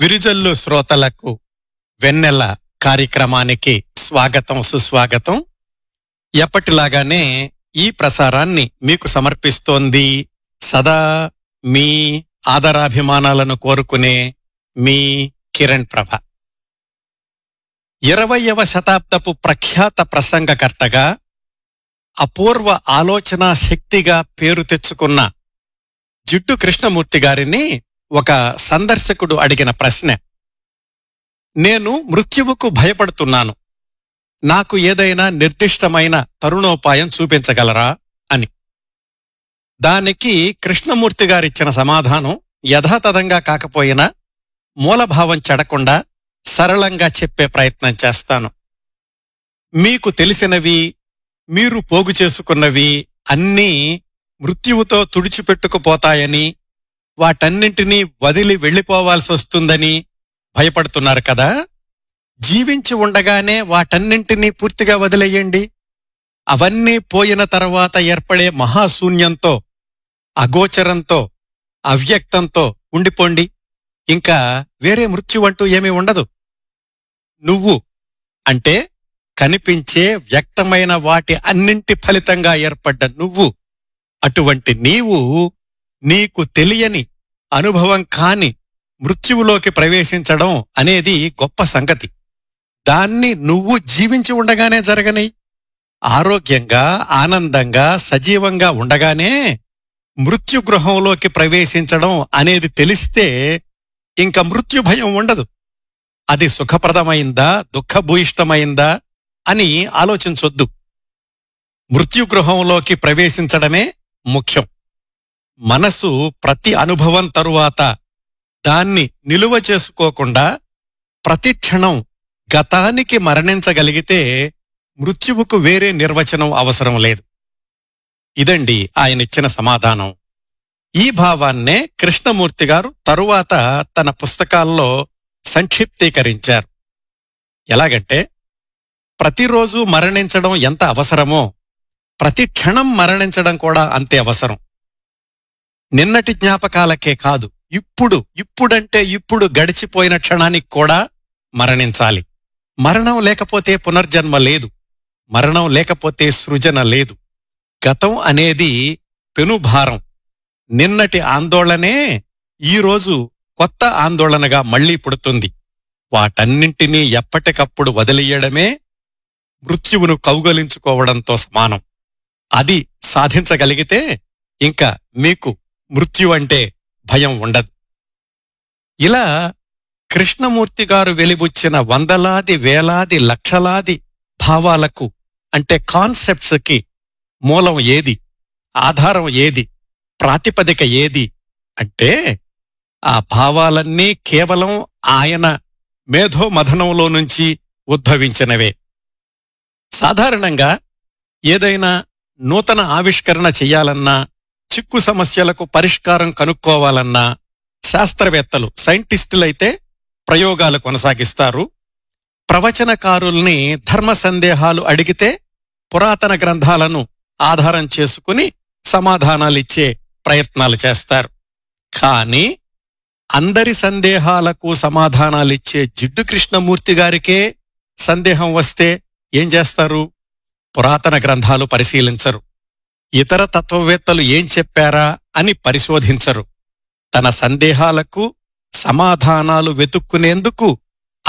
విరుజల్లు శ్రోతలకు వెన్నెల కార్యక్రమానికి స్వాగతం, సుస్వాగతం. ఎప్పటిలాగానే ఈ ప్రసారాన్ని మీకు సమర్పిస్తోంది సదా మీ ఆదరాభిమానాలను కోరుకునే మీ కిరణ్ ప్రభ. 20వ శతాబ్దపు ప్రఖ్యాత ప్రసంగకర్తగా, అపూర్వ ఆలోచనా శక్తిగా పేరు తెచ్చుకున్న జిడ్డు కృష్ణమూర్తి గారిని ఒక సందర్శకుడు అడిగిన ప్రశ్న, నేను మృత్యువుకు భయపడుతున్నాను, నాకు ఏదైనా నిర్దిష్టమైన తరుణోపాయం చూపించగలరా అని. దానికి కృష్ణమూర్తి గారిచ్చిన సమాధానం యథాతథంగా కాకపోయినా మూలభావం చెడకుండా సరళంగా చెప్పే ప్రయత్నం చేస్తాను. మీకు తెలిసినవి, మీరు పోగు చేసుకున్నవి అన్నీ మృత్యువుతో తుడిచిపెట్టుకుపోతాయని, వాటన్నింటినీ వదిలి వెళ్ళిపోవాల్సొస్తుందని భయపడుతున్నారు కదా. జీవించి ఉండగానే వాటన్నింటినీ పూర్తిగా వదిలేయండి. అవన్నీ పోయిన తర్వాత ఏర్పడే మహాశూన్యంతో, అగోచరంతో, అవ్యక్తంతో ఉండిపోండి. ఇంకా వేరే మృత్యువంటూ ఏమీ ఉండదు. నువ్వు అంటే కనిపించే వ్యక్తమైన వాటి అన్నింటి ఫలితంగా ఏర్పడ్డ నువ్వు, అటువంటి నీవు నీకు తెలియని, అనుభవం కాని మృత్యువులోకి ప్రవేశించడం అనేది గొప్ప సంగతి. దాన్ని నువ్వు జీవించి ఉండగానే జరగని, ఆరోగ్యంగా, ఆనందంగా, సజీవంగా ఉండగానే మృత్యుగృహంలోకి ప్రవేశించడం అనేది తెలిస్తే ఇంక మృత్యుభయం ఉండదు. అది సుఖప్రదమైందా, దుఃఖభూయిష్టమైందా అని ఆలోచించొద్దు. మృత్యుగృహంలోకి ప్రవేశించడమే ముఖ్యం. మనసు ప్రతి అనుభవం తరువాత దాన్ని నిలువ చేసుకోకుండా ప్రతి క్షణం గతానికి మరణించగలిగితే మృత్యువుకు వేరే నిర్వచనం అవసరం లేదు. ఇదండి ఆయనిచ్చిన సమాధానం. ఈ భావాన్నే కృష్ణమూర్తి గారు తరువాత తన పుస్తకాల్లో సంక్షిప్తీకరించారు. ఎలాగంటే, ప్రతిరోజు మరణించడం ఎంత అవసరమో ప్రతి క్షణం మరణించడం కూడా అంతే అవసరం. నిన్నటి జ్ఞాపకాలకే కాదు, ఇప్పుడంటే ఇప్పుడు గడిచిపోయిన క్షణానికి కూడా మరణించాలి. మరణం లేకపోతే పునర్జన్మ లేదు, మరణం లేకపోతే సృజన లేదు. గతం అనేది పెనుభారం. నిన్నటి ఆందోళనే ఈరోజు కొత్త ఆందోళనగా మళ్లీ పుడుతుంది. వాటన్నింటినీ ఎప్పటికప్పుడు వదిలియడమే మృత్యువును కౌగలించుకోవడంతో సమానం. అది సాధించగలిగితే ఇంకా మీకు మృత్యు అంటే భయం ఉండదు. ఇలా కృష్ణమూర్తి గారు వెలిబుచ్చిన వందలాది, వేలాది, లక్షలాది భావాలకు, అంటే కాన్సెప్ట్స్కి మూలం ఏది, ఆధారం ఏది, ప్రాతిపదిక ఏది అంటే ఆ భావాలన్నీ కేవలం ఆయన మేధోమథనంలో నుంచి ఉద్భవించినవే. సాధారణంగా ఏదైనా నూతన ఆవిష్కరణ చెయ్యాలన్నా, చిక్కు సమస్యలకు పరిష్కారం కనుక్కోవాలన్నా శాస్త్రవేత్తలు, సైంటిస్టులైతే ప్రయోగాలు కొనసాగిస్తారు. ప్రవచనకారుల్ని ధర్మ సందేహాలు అడిగితే పురాతన గ్రంథాలను ఆధారం చేసుకుని సమాధానాలిచ్చే ప్రయత్నాలు చేస్తారు. కానీ అందరి సందేహాలకు సమాధానాలిచ్చే జిడ్డు కృష్ణమూర్తి గారికే సందేహం వస్తే ఏం చేస్తారు? పురాతన గ్రంథాలు పరిశీలించరు, ఇతర తత్వవేత్తలు ఏం చెప్పారా అని పరిశోధించరు. తన సందేహాలకు సమాధానాలు వెతుక్కునేందుకు